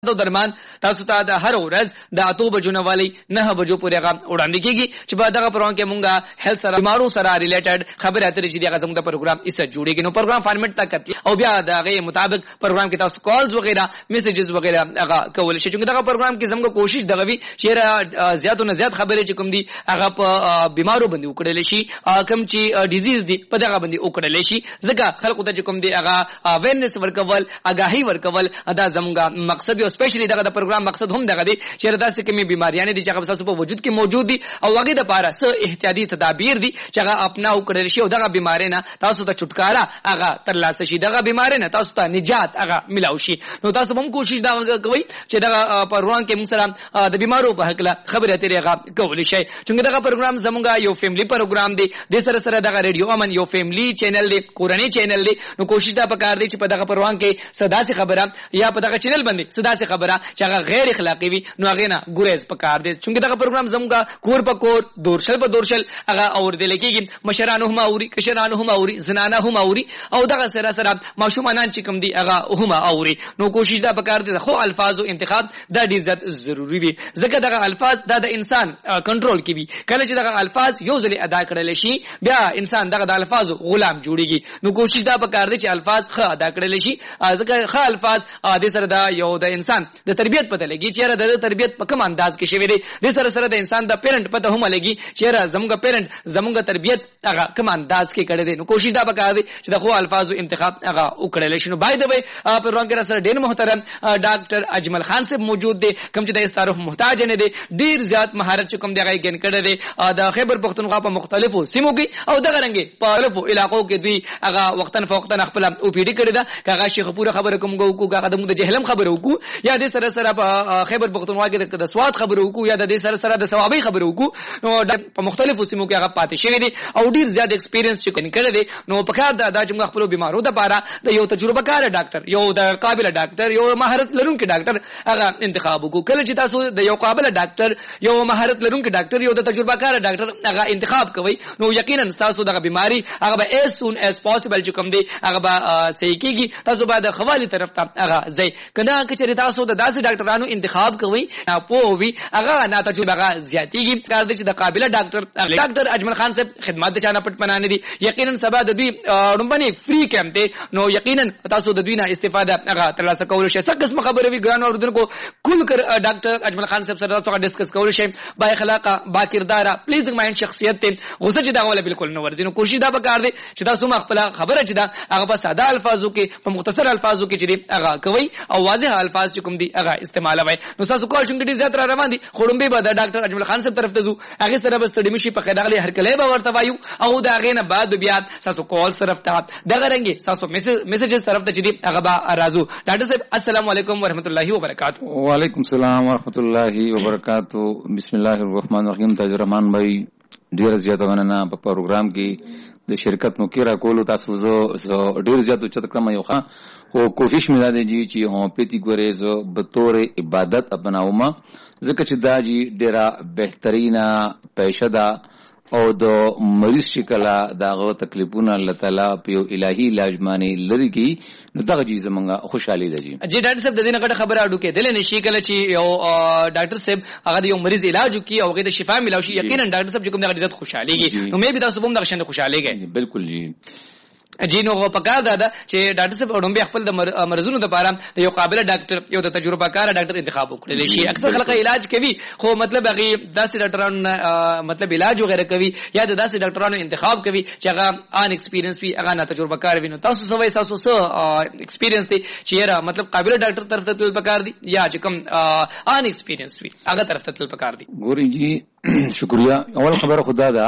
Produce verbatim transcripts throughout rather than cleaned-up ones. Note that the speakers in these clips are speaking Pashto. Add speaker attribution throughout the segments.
Speaker 1: دو درمان تاسو ته د هر ورځ د اتو بجو نه والی نه بجو پورې هغه وړاندې کیږي چې په دغه پروګرام کې مونږه هیلث سره بیمارو سره ریلیټډ خبرې اترې چې دغه زموږ د پروګرام ایسه جوړیږي. نو پروګرام فارمیټ تک کتلی او بیا دغه مطابق پروګرام کې تاسو کالز وغیرہ میسیجز وغیرہ هغه کول شي. چې دغه پروګرام کې زموږ کوشش دغه وی چې زیاتو نه زیات خبرې چې کوم دي هغه په بیمارو باندې وکړل شي، کوم چې ډیزیز دي په دغه باندې وکړل شي، ځکه خلکو ته چې کوم دي هغه اویرنس ورکول، آگاهی ورکول دا زموږ مقصد دی. سپیشلی دغه د پروګرام مقصد هم دغه دی چې داسې کومې بیماریاں دي چې هغه تاسو په وجود کې موجود دي او هغه د پاره څه احتیاطي تدابیر دي چې هغه اپنا وکړل شي او دغه بیماری نه تاسو ته چھٹکارا هغه ترلاسه شي، دغه بیماری نه تاسو ته نجات هغه ملاوي شي. نو تاسو هم کوشش دا کوئ چې دغه پروګرام کې موږ سره د بیمارو په حق له خبرې اترې هغه کول شي. چې دغه پروګرام زموږ یو فیملی پروګرام دی، د سره سره دغه ریډیو امن یو فیملی چینل دی، کورنۍ چینل دی. نو کوشش دا پکار دی چې په دغه پروګرام کې صدا سي خبره یا په دغه چینل باندې صدا سي خبره چې هغه غیر اخلاقی وي نو هغه نه ګریز پکار دي. چې دغه پروګرام زموږ کور په کور دورشل په دورشل هغه اوردل کېږي، مشران هم اوري، کشران هم اوري، زنانه هم اوري او دغه سره سره ماشومان چې کوم دي هغه هم اوري. نو کوشش دا پکار دي خو الفاظو انتخاب د دې عزت ضروری وي، ځکه دغه الفاظ د انسان کنټرول کوي. کله چې دغه الفاظ یو ځل ادا کړل شي بیا انسان دغه د الفاظو غلام جوړيږي. نو کوشش دا پکار دي چې الفاظ ښه ادا کړل شي، ځکه ښه الفاظ د سره دا یو د انسان د تربيت پته لګي چې د تربيت په کوم انداز کې شوی دی. د سره سره د انسان د پیرنټ پته هم لګي چې زموږ پیرنټ زموږ تربيت هغه کوم انداز کې کړی دی. نو کوشش دا وکړئ چې د خو الفاظو انتخاب هغه وکړل شي. نو بای د وی پروګرام کې سره ډیر محترم ډاکټر اجمل خان صاحب موجود دي، کوم چې د استعارف محتاج نه دي، ډیر زیات مهارت چې کوم دی هغه ګن کړی دی د خیبر پختونخوا په مختلفو سیمو کې او دغه رنګ په مختلفو علاقو کې دوی هغه وختن فوختن خپل او پی ډی کړی دا هغه شیخ پوره خبره کوم کو هغه د جهلم خبره وکړو یا د سره سره په خیبر پختونخوا کې د سواد خبره وکړو یا د سره سره د ثوابي خبره وکړو. نو په مختلفو سیمو کې هغه پاتې شوی دي او ډیر زیات ایکسپیرینس چې کني کړی دی. نو په کار دا چې موږ خپل بیمارو د پاره د یو تجربه کار ډاکټر، یو د قابل ډاکټر، یو مهارت لرونکي ډاکټر هغه انتخاب وکړو. کله چې تاسو د یو قابل ډاکټر، یو مهارت لرونکي ډاکټر، یو د تجربه کار ډاکټر هغه انتخاب کوئ نو یقینا تاسو دغه بیماری هغه به as soon as possible چې کوم دی هغه به صحیح کیږي. تاسو باید خوالي طرف ته هغه ځئ. کنه چې تاسو د داسې ډاکټرانو انتخاب کوئ په وی هغه نه تجربه هغه زیاتیږي. کار دي چې د قابل ډاکټر ډاکټر اجمل خان صاحب خدمات د چانه پټ پنانه دي. یقینا سبا د دوی رومبني فری کیمپ دی، نو یقینا تاسو د دوی نه استفاده هغه ترلاسه کول شي. څه قسم خبره وی ګران اوردونکو کول کر ډاکټر اجمل خان صاحب سره تاسو ډیسکس کول شي. با اخلاقه، با کردار، پلیز مایند شخصیت ته غوسه چې دا ولا بالکل نه ورزینو. کوشش دا وکړ دي چې تاسو خپل خبره چې دا هغه په ساده الفاظو کې په مختصر الفاظو کې چې هغه کوي او واضح الفاظ چې کوم دي هغه استعمالوي. نو تاسو کول شونګ دي زیات را روان دي خورمبه به د ډاکټر اجمل خان صاحب طرف ته زو هغه سره بس تډمی شي په خدای هر کله به ورته وایو او دا غینه بعد بیا تاسو کال طرف ته دغه رنګي تاسو میسیجز طرف ته چې هغه به راځو. ډاکټر صاحب السلام علیکم ورحمت الله وبرکاتہ.
Speaker 2: وعلیکم السلام ورحمت الله وبرکاتہ. بسم الله الرحمن الرحیم. تاج رحمان بھائی ډیر زیات غننه په پروګرام کې د شرکت مو کیرا کولو تاسو زه ډیر زیات چت کړم یو ښه خو کوشش مې دا دی چې هومیوپیتھی ګوریز به طور عبادت اپناوم، ځکه چې دا جی ډیره بهترینا پیشه ده او د مریض شکلا داغه تکلیفونه الله تعالی په الهي علاج باندې لري کی. نو دغه چیز مونږه خوشحالي ده جی.
Speaker 1: جی ډاکټر صاحب د دې نه غټه خبره اډو کې دل نه شي کله چې یو ډاکټر صاحب هغه یو مریض علاج کوي او هغه د شفا ملاوي شي. یقینا ډاکټر صاحب چې کوم دغه عزت خوشحاليږي. نو مې به تاسو هم دغه شنه خوشحاليږي.
Speaker 2: بالکل جی.
Speaker 1: جی نو پکار دا چې ډاکټر صاحب اډومبه خپل د مرزونو د پاره د یو قابل ډاکټر یو د تجربه کار ډاکټر انتخاب وکړي شي. اکثر خلک علاج کوي خو مطلب هغه داسې ډاکټرانو مطلب علاج وغیرہ کوي یا د داسې ډاکټرانو انتخاب کوي چې هغه ان ایکسپیرینس وي، هغه نه تجربه کار وي. نو تاسو سوي تاسو څه ایکسپیرینس دی چې را مطلب قابل ډاکټر طرف ته تل پکار دي یا چې کوم ان ایکسپیرینس وي هغه طرف ته تل پکار دي؟
Speaker 2: ګوري جی شکریا. اول خبره خدا دا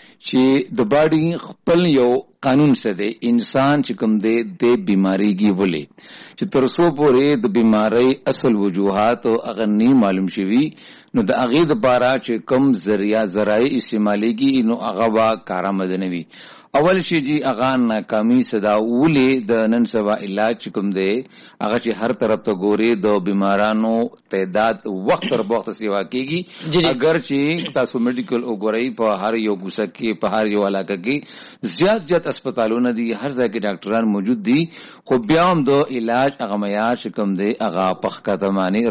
Speaker 2: چې د باډي خپل یو قانون څه دی، انسان چې کوم دی د بیماری کی ولې چې تر څو پورې د بیماری اصل وجوهات او هغه نه معلوم شوي نو د هغې دپاره چې کوم ذریعہ ذرایع استعمالیږي نو هغه به کارآمد نه وي. اول شي جی هغه ناکامي صدا ولې د نن سبا علاج کوم دی هغه چې هر طرف ته ګوري د بیمارانو تعداد وخت تر وخت سیوا کیږي. اگر چې تاسو میډیکل وګورئ په هر یو ګوسه کې په هر یو علاقه کې زیات زیات هسپتالونه دي، هر ځای کې ډاکټران موجود دي، خو بیا هم د علاج هغه معیار چې کوم دی هغه په ښکته باندې